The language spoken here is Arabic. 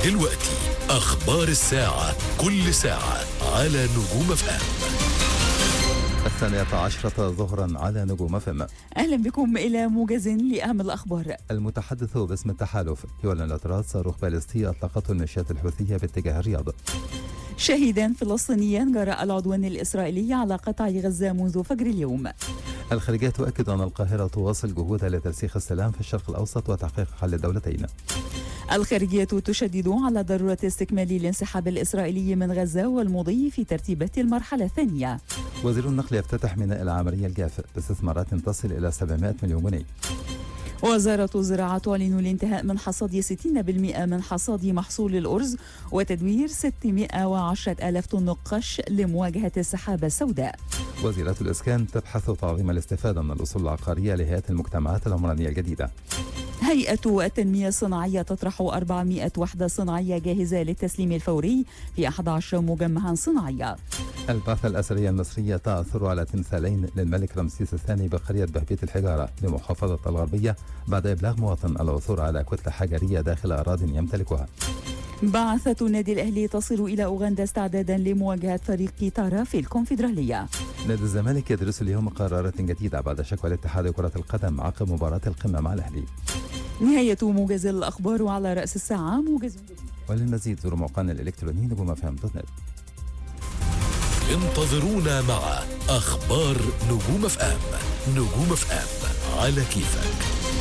دلوقتي أخبار الساعة، كل ساعة على نجوم اف ام. 12 ظهرا على نجوم اف ام. أهلا بكم إلى موجز لأهم الأخبار. المتحدث باسم التحالف يعلن الاعتراض صاروخ باليستي أطلقته الميليشيات الحوثية باتجاه الرياض. شهيدا فلسطينيا جرأ العدوان الإسرائيلي على قطاع غزة منذ فجر اليوم. الخارجية تؤكد أن القاهرة تواصل جهودها لترسيخ السلام في الشرق الأوسط وتحقيق حل الدولتين. الخارجية تشدد على ضرورة استكمال الانسحاب الإسرائيلي من غزة والمضي في ترتيبات المرحلة الثانية. وزير النقل يفتتح ميناء العملية الجاف باستثمارات تصل إلى 700 مليون جنيه. وزارة الزراعة تعلن الانتهاء من حصاد 60% من حصاد محصول الأرز وتدوير 610 ألف طن قش لمواجهة السحابة السوداء. وزيرة الإسكان تبحث تعظيم الاستفادة من الأصول العقارية لهيئة المجتمعات العمرانية الجديدة. هيئة التنمية الصناعية تطرح 400 وحدة صناعية جاهزة للتسليم الفوري في 11 مجمعا صناعية. البعثة الأثرية المصرية تعثر على تمثالين للملك رمسيس الثاني بقرية بهبيت الحجارة بمحافظة الغربية بعد إبلاغ مواطن العثور على كتلة حجرية داخل أراضٍ يمتلكها. بعثة النادي الأهلي تصل إلى أوغندا استعدادا لمواجهة فريق تارا في الكونفدرالية. نادي الزمالك يدرس اليوم قرارات جديدة بعد شكوى الاتحاد كرة القدم عقب مباراة القمة مع الأهلي. نهاية موجز الأخبار، وعلى رأس الساعة موجز جديد. وللمزيد زوروا موقعنا الإلكتروني نجومفم.net. انتظرونا مع أخبار نجوم اف ام. نجوم اف ام على كيفك.